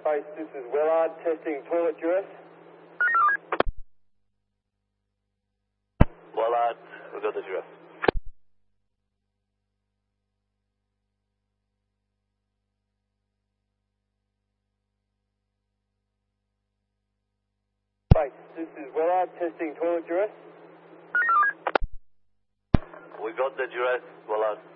Base, this is Willard testing toilet duress. Willard, we got the duress. Base, this is Willard testing toilet duress. We got the duress, Willard.